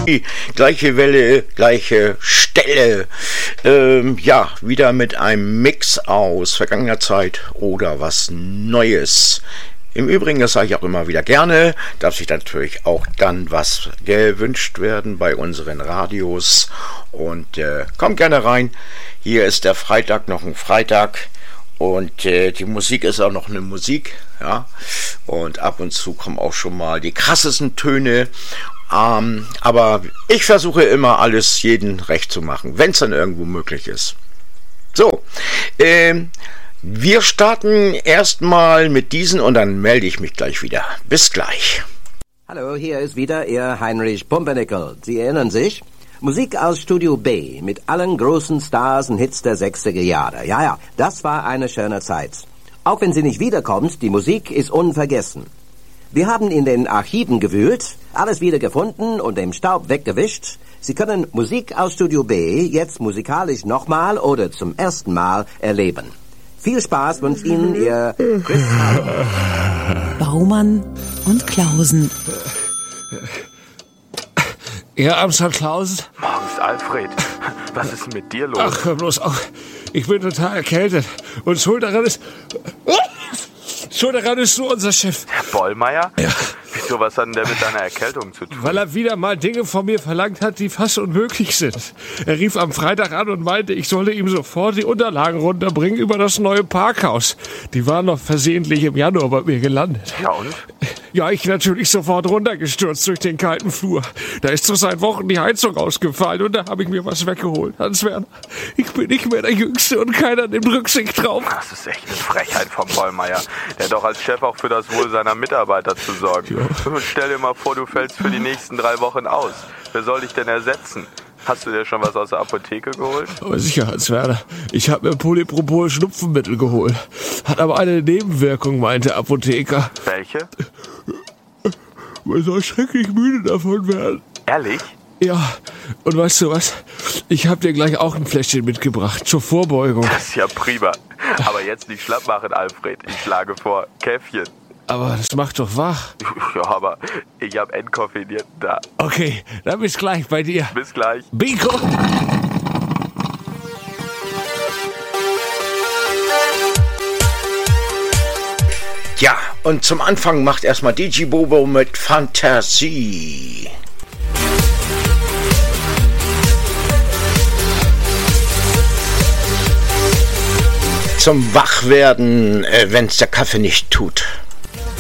Gleiche Welle, gleiche Stelle. Ja, wieder mit einem Mix aus vergangener Zeit oder was Neues. Im Übrigen, das sage ich auch immer wieder gerne, darf sich natürlich auch dann was gewünscht werden bei unseren Radios. Und kommt gerne rein. Hier ist der Freitag noch ein Freitag. Und die Musik ist auch noch eine Musik. Ja. Und ab und zu kommen auch schon mal die krassesten Töne. Aber ich versuche immer alles jedem recht zu machen, wenn es dann irgendwo möglich ist. So, wir starten erstmal mit diesen und dann melde ich mich gleich wieder. Bis gleich. Hallo, hier ist wieder Ihr Heinrich Pumpernickel. Sie erinnern sich? Musik aus Studio B mit allen großen Stars und Hits der 60er Jahre. Ja, das war eine schöne Zeit. Auch wenn sie nicht wiederkommt, die Musik ist unvergessen. Wir haben in den Archiven gewühlt, alles wieder gefunden und den Staub weggewischt. Sie können Musik aus Studio B jetzt musikalisch nochmal oder zum ersten Mal erleben. Viel Spaß wünscht Ihnen Ihr Chris Baumann und Klausen. Ja, Amsterdam Klausen. Morgens, Alfred. Was ist denn mit dir los? Ach, hör bloß auf. Ich bin total erkältet. Und schuld daran ist nur unser Chef. Herr Bollmeier? Ja. Wieso, was hat denn der mit deiner Erkältung zu tun? Weil er wieder mal Dinge von mir verlangt hat, die fast unmöglich sind. Er rief am Freitag an und meinte, ich solle ihm sofort die Unterlagen runterbringen über das neue Parkhaus. Die waren noch versehentlich im Januar bei mir gelandet. Ja, und? Ja, ich natürlich sofort runtergestürzt durch den kalten Flur. Da ist doch seit Wochen die Heizung ausgefallen und da habe ich mir was weggeholt. Hans-Werner, ich bin nicht mehr der Jüngste und keiner nimmt Rücksicht drauf. Das ist echt eine Frechheit vom Bollmeier. Der hat doch als Chef auch für das Wohl seiner Mitarbeiter zu sorgen. Ja. Und stell dir mal vor, du fällst für die nächsten 3 Wochen aus. Wer soll dich denn ersetzen? Hast du dir schon was aus der Apotheke geholt? Aber sicher, Hans-Werner. Ich habe mir Polypropol-Schnupfenmittel geholt. Hat aber eine Nebenwirkung, meinte der Apotheker. Welche? Man soll schrecklich müde davon werden. Ehrlich? Ja, und weißt du was? Ich habe dir gleich auch ein Fläschchen mitgebracht, zur Vorbeugung. Das ist ja prima. Aber jetzt nicht schlapp machen, Alfred. Ich schlage vor, Käffchen. Aber das macht doch wach. Ja, aber ich habe Entkoffeinierten da. Okay, dann bis gleich bei dir. Bis gleich. Bingo! Ja, und zum Anfang macht erstmal DJ Bobo mit Fantasie. Zum Wachwerden, wenn's der Kaffee nicht tut.